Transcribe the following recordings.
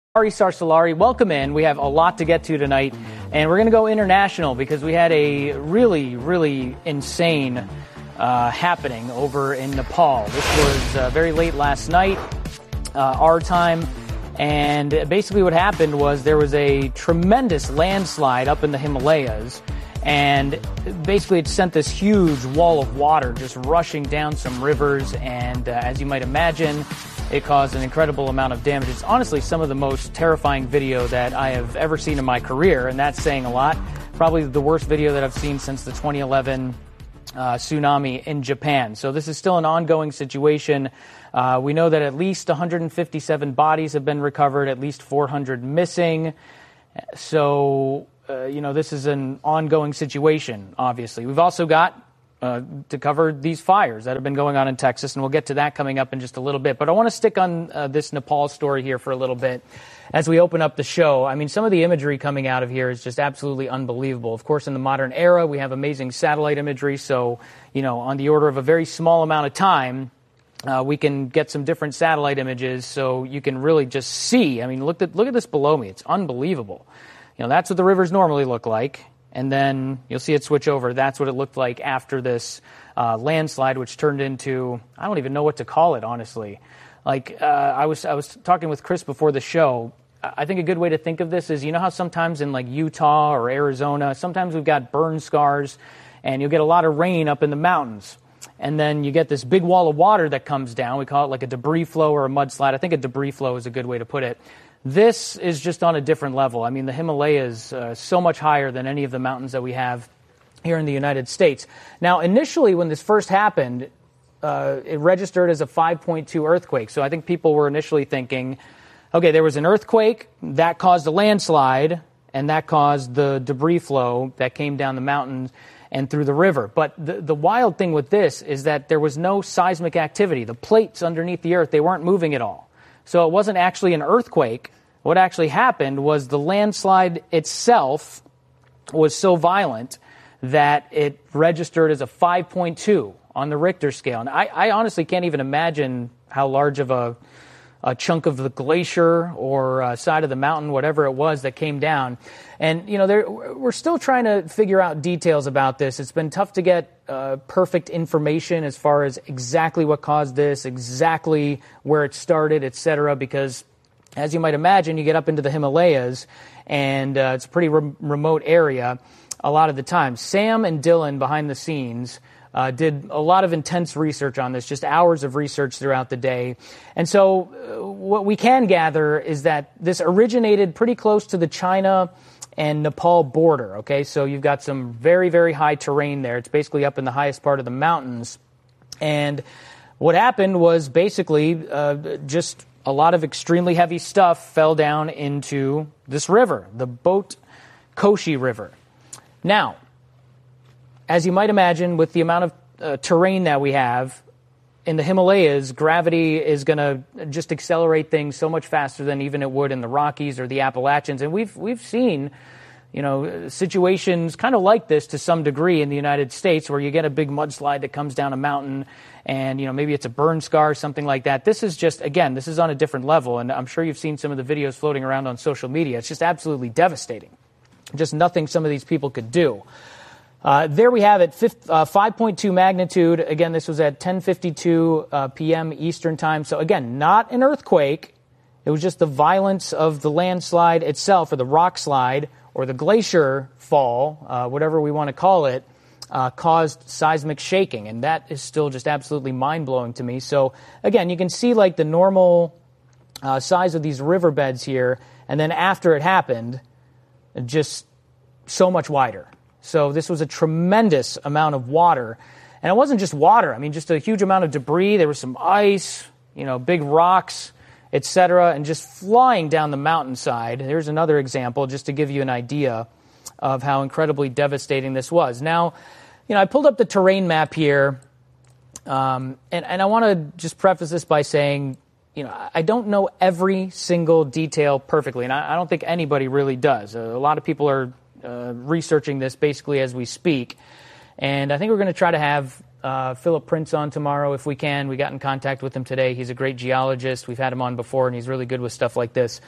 Ari Sarsalari, welcome in. We have a lot to get to tonight, and we're going to go international because we had a really, really insane happening over in Nepal. This was very late last night, our time, and basically what happened was there was a tremendous landslide up in the Himalayas, and basically it sent this huge wall of water just rushing down some rivers, and as you might imagine, it caused an incredible amount of damage. It's honestly some of the most terrifying video that I have ever seen in my career, and that's saying a lot. Probably the worst video that I've seen since the 2011 tsunami in Japan. So this is still an ongoing situation. We know that at least 157 bodies have been recovered, at least 400 missing. So, this is an ongoing situation, obviously. We've also got to cover these fires that have been going on in Texas, and we'll get to that coming up in just a little bit. But I want to stick on this Nepal story here for a little bit as we open up the show. I mean, some of the imagery coming out of here is just absolutely unbelievable. Of course, in the modern era, we have amazing satellite imagery, so, on the order of a very small amount of time, we can get some different satellite images so you can really just see. I mean, look at this below me. It's unbelievable. That's what the rivers normally look like. And then you'll see it switch over. That's what it looked like after this landslide, which turned into, I don't even know what to call it, honestly. I was talking with Chris before the show. I think a good way to think of this is, how sometimes in Utah or Arizona, sometimes we've got burn scars, and you'll get a lot of rain up in the mountains. And then you get this big wall of water that comes down. We call it a debris flow or a mudslide. I think a debris flow is a good way to put it. This is just on a different level. I mean, the Himalayas so much higher than any of the mountains that we have here in the United States. Now, initially, when this first happened, it registered as a 5.2 earthquake. So I think people were initially thinking, okay, there was an earthquake, that caused a landslide, and that caused the debris flow that came down the mountain and through the river. But the wild thing with this is that there was no seismic activity. The plates underneath the earth, they weren't moving at all. So it wasn't actually an earthquake. What actually happened was the landslide itself was so violent that it registered as a 5.2 on the Richter scale. And I honestly can't even imagine how large of a chunk of the glacier or side of the mountain, whatever it was, that came down. And, we're still trying to figure out details about this. It's been tough to get perfect information as far as exactly what caused this, exactly where it started, etc., because, as you might imagine, you get up into the Himalayas, and it's a pretty remote area a lot of the time. Sam and Dylan, behind the scenes, did a lot of intense research on this, just hours of research throughout the day. And so what we can gather is that this originated pretty close to the China and Nepal border, okay? So you've got some very, very high terrain there. It's basically up in the highest part of the mountains. And what happened was basically just a lot of extremely heavy stuff fell down into this river, the Bot Koshi River. Now, as you might imagine, with the amount of terrain that we have in the Himalayas, gravity is going to just accelerate things so much faster than even it would in the Rockies or the Appalachians. And we've seen, situations kind of like this to some degree in the United States, where you get a big mudslide that comes down a mountain, and maybe it's a burn scar, something like that. This is just, again, this is on a different level, and I'm sure you've seen some of the videos floating around on social media. It's just absolutely devastating. Just nothing some of these people could do. There we have it, 5.2 magnitude. Again, this was at 10:52 p.m. Eastern time. So again, not an earthquake. It was just the violence of the landslide itself, or the rock slide, or the glacier fall, whatever we want to call it, caused seismic shaking. And that is still just absolutely mind-blowing to me. So again, you can see the normal size of these riverbeds here. And then after it happened, just so much wider. So this was a tremendous amount of water. And it wasn't just water. I mean, just a huge amount of debris. There was some ice, big rocks, etc., and just flying down the mountainside. Here's another example just to give you an idea of how incredibly devastating this was. Now, I pulled up the terrain map here, and I want to just preface this by saying, I don't know every single detail perfectly, and I don't think anybody really does. A lot of people are researching this basically as we speak, and I think we're going to try to have Philip Prince on tomorrow if we can. We got in contact with him today. He's a great geologist. We've had him on before, and he's really good with stuff like this.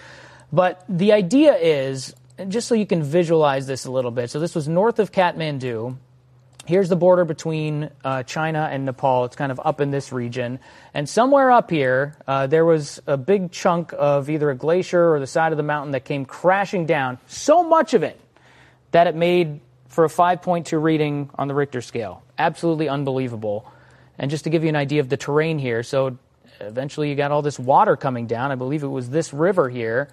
But the idea is, just so you can visualize this a little bit, so this was north of Kathmandu. Here's the border between China and Nepal. It's kind of up in this region. And somewhere up here, there was a big chunk of either a glacier or the side of the mountain that came crashing down, so much of it that it made for a 5.2 reading on the Richter scale. Absolutely unbelievable. And just to give you an idea of the terrain here, so eventually you got all this water coming down. I believe it was this river here.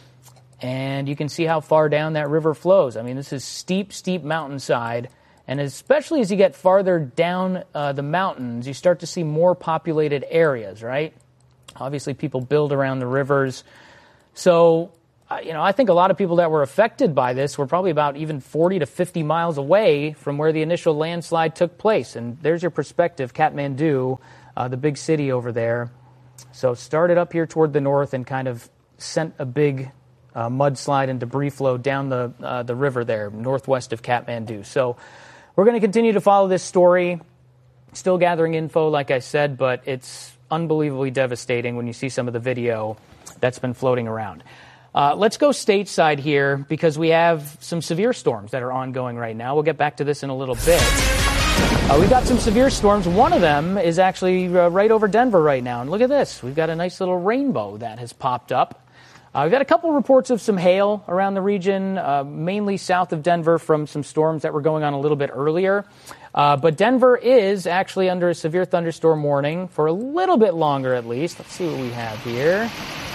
And you can see how far down that river flows. I mean, this is steep, steep mountainside. And especially as you get farther down the mountains, you start to see more populated areas, right? Obviously, people build around the rivers. So, I think a lot of people that were affected by this were probably about even 40 to 50 miles away from where the initial landslide took place. And there's your perspective, Kathmandu, the big city over there. So it started up here toward the north and kind of sent a big mudslide and debris flow down the river there, northwest of Kathmandu. So we're going to continue to follow this story. Still gathering info, like I said, but it's unbelievably devastating when you see some of the video that's been floating around. Let's go stateside here because we have some severe storms that are ongoing right now. We'll get back to this in a little bit. We've got some severe storms. One of them is actually right over Denver right now. And look at this. We've got a nice little rainbow that has popped up. We've got a couple reports of some hail around the region, mainly south of Denver from some storms that were going on a little bit earlier. But Denver is actually under a severe thunderstorm warning for a little bit longer at least. Let's see what we have here.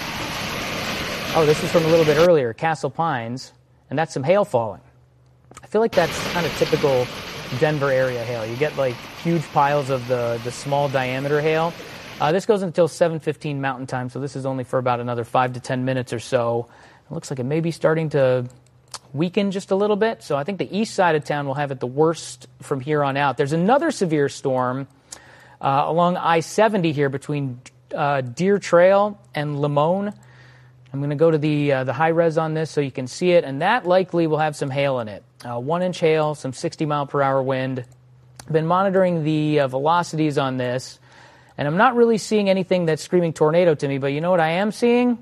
Oh, this is from a little bit earlier, Castle Pines, and that's some hail falling. I feel like that's kind of typical Denver area hail. You get like huge piles of the small diameter hail. This goes until 7:15 Mountain Time, so this is only for about another 5 to 10 minutes or so. It looks like it may be starting to weaken just a little bit, so I think the east side of town will have it the worst from here on out. There's another severe storm along I-70 here between Deer Trail and Limon. I'm going to go to the high-res on this so you can see it, and that likely will have some hail in it. 1-inch hail, some 60-mile-per-hour wind. I've been monitoring the velocities on this, and I'm not really seeing anything that's screaming tornado to me, but you know what I am seeing?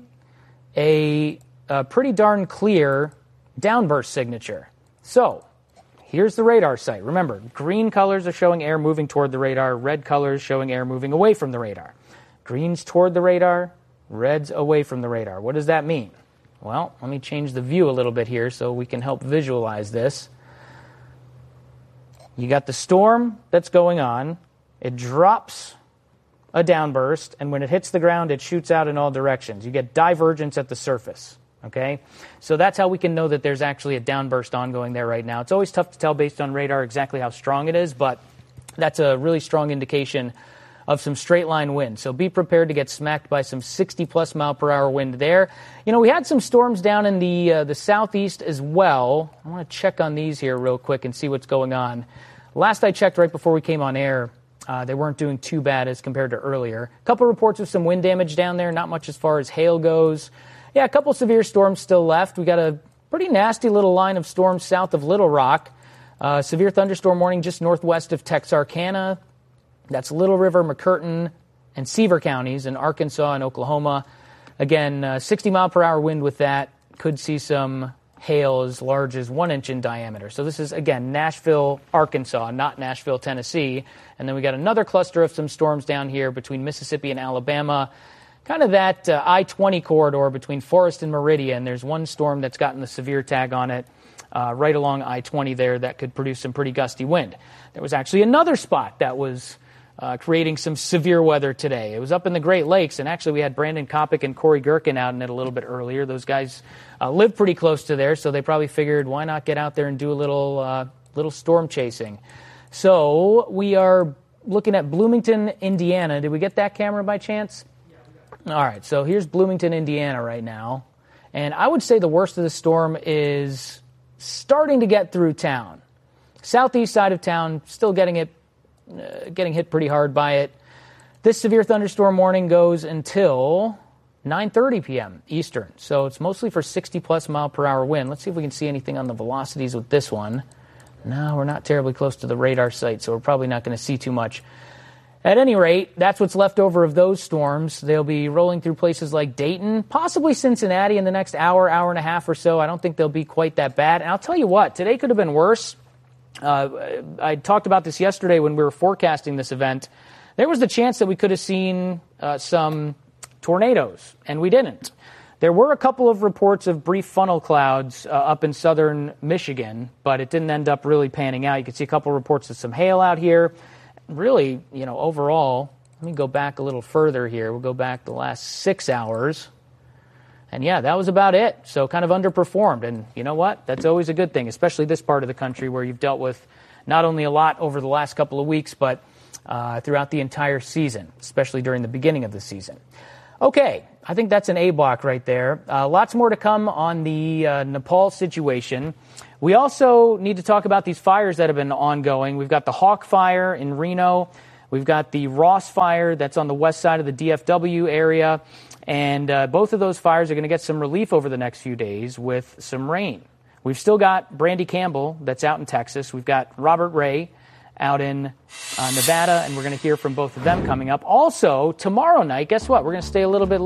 A pretty darn clear downburst signature. So, here's the radar site. Remember, green colors are showing air moving toward the radar, red colors showing air moving away from the radar. Greens toward the radar, reds away from the radar. What does that mean? Well, let me change the view a little bit here so we can help visualize this. You got the storm that's going on. It drops a downburst, and when it hits the ground, it shoots out in all directions. You get divergence at the surface, okay? So that's how we can know that there's actually a downburst ongoing there right now. It's always tough to tell based on radar exactly how strong it is, but that's a really strong indication of some straight line wind. So be prepared to get smacked by some 60-plus mile-per-hour wind there. You know, we had some storms down in the southeast as well. I want to check on these here real quick and see what's going on. Last I checked right before we came on air, they weren't doing too bad as compared to earlier. A couple reports of some wind damage down there, not much as far as hail goes. Yeah, a couple severe storms still left. We got a pretty nasty little line of storms south of Little Rock. Severe thunderstorm warning just northwest of Texarkana. That's Little River, McCurtain, and Sevier counties in Arkansas and Oklahoma. Again, 60-mile-per-hour wind with that. Could see some hail as large as 1 inch in diameter. So this is, again, Nashville, Arkansas, not Nashville, Tennessee. And then we got another cluster of some storms down here between Mississippi and Alabama. Kind of that I-20 corridor between Forest and Meridian. There's one storm that's gotten the severe tag on it right along I-20 there that could produce some pretty gusty wind. There was actually another spot that was creating some severe weather today. It was up in the Great Lakes, and actually we had Brandon Kopic and Corey Gherkin out in it a little bit earlier. Those guys live pretty close to there, so they probably figured, why not get out there and do a little storm chasing? So we are looking at Bloomington, Indiana. Did we get that camera by chance? Yeah, we got it. All right, so here's Bloomington, Indiana right now. And I would say the worst of the storm is starting to get through town. Southeast side of town, still getting hit pretty hard by it. This severe thunderstorm warning goes until 9:30 p.m. Eastern. So it's mostly for 60-plus mile-per-hour wind. Let's see if we can see anything on the velocities with this one. No, we're not terribly close to the radar site, so we're probably not going to see too much. At any rate, that's what's left over of those storms. They'll be rolling through places like Dayton, possibly Cincinnati in the next hour and a half or so. I don't think they'll be quite that bad. And I'll tell you what, today could have been worse. I talked about this yesterday when we were forecasting this event. There was the chance that we could have seen some tornadoes, and we didn't. There were a couple of reports of brief funnel clouds up in southern Michigan, but it didn't end up really panning out. You can see a couple of reports of some hail out here. Really, overall, let me go back a little further here. We'll go back the last 6 hours. And yeah, that was about it. So kind of underperformed. And you know what? That's always a good thing, especially this part of the country where you've dealt with not only a lot over the last couple of weeks, but throughout the entire season, especially during the beginning of the season. Okay, I think that's an A block right there. Lots more to come on the Nepal situation. We also need to talk about these fires that have been ongoing. We've got the Hawk Fire in Reno. We've got the Ross Fire that's on the west side of the DFW area. And both of those fires are going to get some relief over the next few days with some rain. We've still got Brandy Campbell that's out in Texas. We've got Robert Ray out in Nevada, and we're going to hear from both of them coming up. Also, tomorrow night, guess what? We're going to stay a little bit